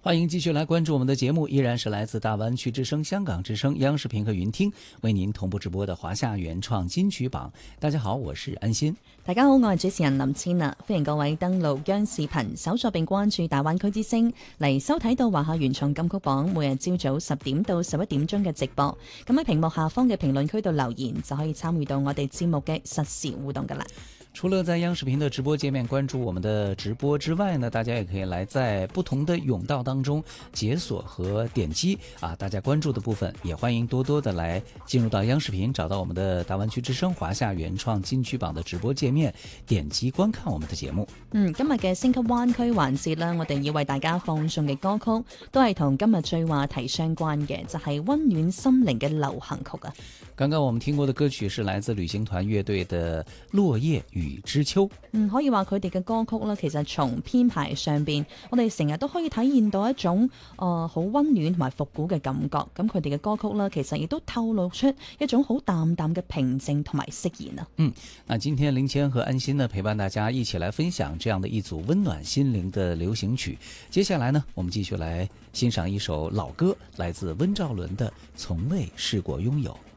欢迎继续来关注我们的节目，依然是来自大湾区之声、香港之声、央视频和云聽為您同步直播的華夏原創金曲榜。大家好，我是安心。 大家好，我係主持人林千啊，歡迎各位登錄央視頻搜索並關注大灣區之聲嚟收睇到華夏原創金曲榜每日朝早10點到11點鐘嘅直播。咁喺屏幕下方嘅評論區度留言就可以參與到我哋節目嘅實時互動噶啦。 除了在央視頻的直播界面關注我們的直播之外呢，大家也可以來在不同的甬道當中解鎖和點擊大家關注的部分，也歡迎多多的來進入到央視頻，找到我們的大灣區之聲華夏原創金曲榜的直播界面，點擊觀看我們的節目。今日嘅星級灣區環節啦，我哋要為大家放送嘅歌曲都係同今日最話題相關嘅，就係溫暖心靈嘅流行曲啊。 剛剛我們聽過的歌曲是來自旅行團樂隊的落葉與知秋。 可以話佢哋嘅歌曲啦，其實從編排上邊，我哋成日都可以體現到一種好溫暖同埋復古嘅感覺。咁佢哋嘅歌曲啦，其實亦都透露出一種好淡淡嘅平靜同埋釋然啊。 那今天林謙和安心呢陪伴大家一起來分享這樣的一組溫暖心靈的流行曲。接下來呢，我們繼續來欣賞一首老歌，來自溫兆倫的《從未試過擁有》。